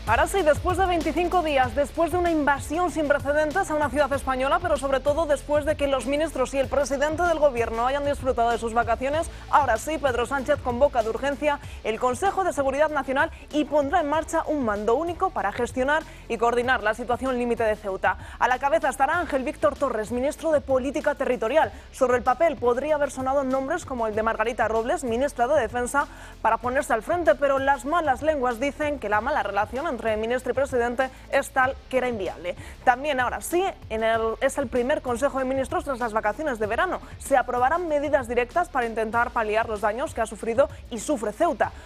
Ahora sí, después de 25 días, después de una invasión sin precedentes a una ciudad española, pero sobre todo después de que los ministros y el presidente del gobierno hayan disfrutado de sus vacaciones, ahora sí, Pedro Sánchez convoca de urgencia el Consejo de Seguridad Nacional y pondrá en marcha un mando único para gestionar y coordinar la situación límite de Ceuta. A la cabeza estará Ángel Víctor Torres, ministro de Política Territorial. Sobre el papel podría haber sonado nombres como el de Margarita Robles, ministra de Defensa, para ponerse al frente, pero las malas lenguas dicen que la mala relación entre ministro y presidente es tal que era inviable. También ahora sí, es el primer Consejo de Ministros tras las vacaciones de verano. Se aprobarán medidas directas para intentar paliar los daños que ha sufrido y sufre Ceuta.